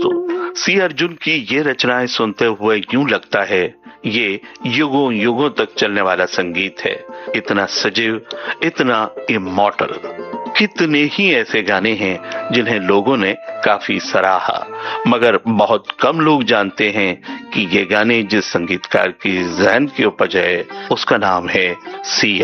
दोस्तों, सी अर्जुन की ये रचनाएं सुनते हुए यूं लगता है ये युगों युगों तक चलने वाला संगीत है। इतना सजीव, इतना इमॉर्टल। कितने ही ऐसे गाने हैं जिन्हें लोगों ने काफी सराहा, मगर बहुत कम लोग जानते हैं कि ये गाने जिस संगीतकार की ज़हन की उपज है उसका नाम है सी